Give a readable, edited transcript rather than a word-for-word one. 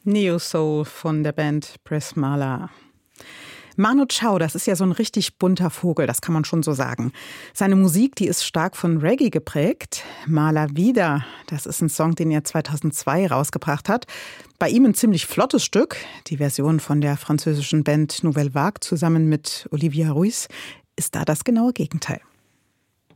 Neo-Soul von der Band Press Mala. Manu Chao, das ist ja so ein richtig bunter Vogel, das kann man schon so sagen. Seine Musik, die ist stark von Reggae geprägt. Mala Vida, das ist ein Song, den er 2002 rausgebracht hat. Bei ihm ein ziemlich flottes Stück. Die Version von der französischen Band Nouvelle Vague zusammen mit Olivia Ruiz ist da das genaue Gegenteil.